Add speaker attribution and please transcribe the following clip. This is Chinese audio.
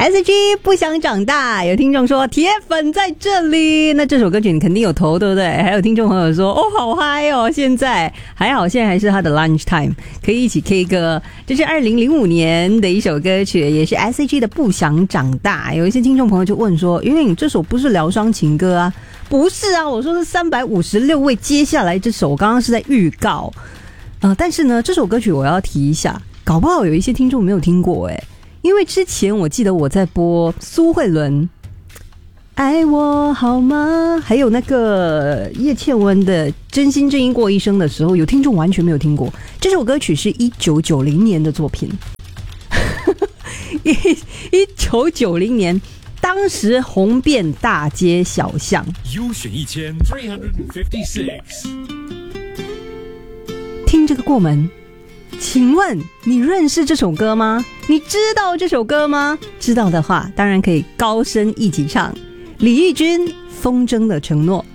Speaker 1: SG 不想长大，有听众说铁粉在这里，那这首歌曲你肯定有投对不对？还有听众朋友说好嗨哦，现在还好，现在还是他的 lunch time， 可以一起 K 歌。这是2005年的一首歌曲，也是 SG 的不想长大。有一些听众朋友就问说，因为你这首不是疗伤情歌啊？不是啊，我说是356位，接下来这首我刚刚是在预告但是呢这首歌曲我要提一下，搞不好有一些听众没有听过因为之前我记得我在播苏慧伦爱我好吗，还有那个叶倩文的真心正义过一生的时候，有听众完全没有听过。这首歌曲是1990年的作品1990年当时红遍大街小巷。
Speaker 2: 优选1356，
Speaker 1: 听这个过门，请问你认识这首歌吗？你知道这首歌吗？知道的话当然可以高声一起唱，李翊君风筝的承诺。